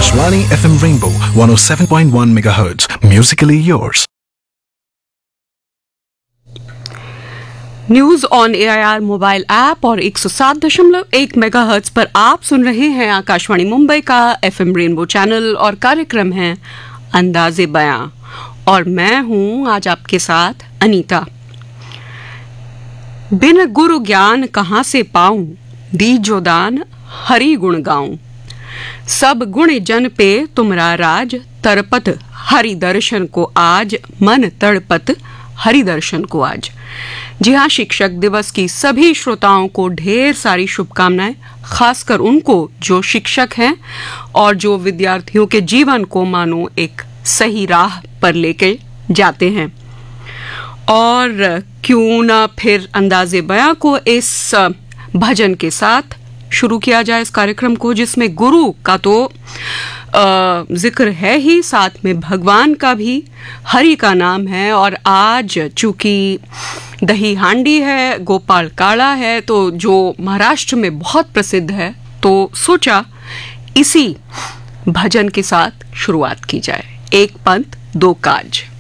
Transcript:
Akashvani FM Rainbow 107.1 MHz. Musically yours. News on AIR mobile app और 107.1 megahertz पर आप सुन रहे हैं आकाशवाणी मुंबई का FM रेनबो चैनल और कार्यक्रम है अंदाजे बयां। और मैं हूं आज आपके साथ अनीता। बिन गुरु ज्ञान कहां से पाऊं, दी जो दान हरि गुण गाऊं। सब गुण जन पे तुमरा राज, तरपत हरि दर्शन को आज, मन तड़पत हरि दर्शन को आज। जी हाँ, शिक्षक दिवस की सभी श्रोताओं को ढेर सारी शुभकामनाएं, खासकर उनको जो शिक्षक हैं और जो विद्यार्थियों के जीवन को मानो एक सही राह पर लेके जाते हैं। और क्यों ना फिर अंदाजे बयां को इस भजन के साथ शुरू किया जाए इस कार्यक्रम को, जिसमें गुरु का तो जिक्र है ही, साथ में भगवान का भी, हरि का नाम है। और आज चूंकि दही हांडी है, गोपाल काड़ा है, तो जो महाराष्ट्र में बहुत प्रसिद्ध है, तो सोचा इसी भजन के साथ शुरुआत की जाए। एक पंथ दो काज।